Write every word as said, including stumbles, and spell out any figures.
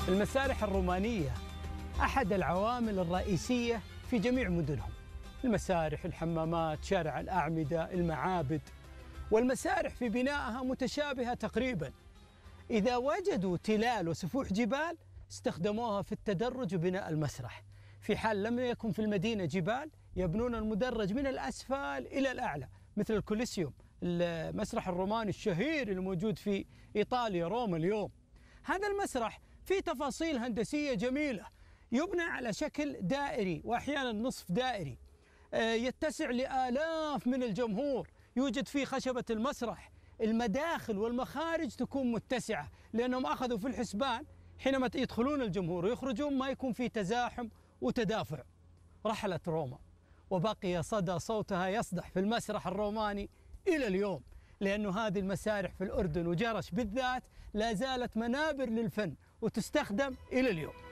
المسارح الرومانية أحد العوامل الرئيسية في جميع مدنهم. المسارح، الحمامات، شارع الأعمدة، المعابد، والمسارح في بنائها متشابهة تقريبا. إذا وجدوا تلال وسفوح جبال استخدموها في التدرج وبناء المسرح. في حال لم يكن في المدينة جبال يبنون المدرج من الأسفل إلى الأعلى، مثل الكوليسيوم، المسرح الروماني الشهير الموجود في إيطاليا روما اليوم. هذا المسرح فيه تفاصيل هندسية جميلة، يبنى على شكل دائري وأحيانا نصف دائري، يتسع لآلاف من الجمهور، يوجد فيه خشبة المسرح. المداخل والمخارج تكون متسعة لأنهم أخذوا في الحسبان حينما يدخلون الجمهور ويخرجون ما يكون فيه تزاحم وتدافع. رحلت روما وبقي صدى صوتها يصدح في المسرح الروماني إلى اليوم، لأن هذه المسارح في الأردن وجرش بالذات لا زالت منابر للفن وتستخدم إلى اليوم.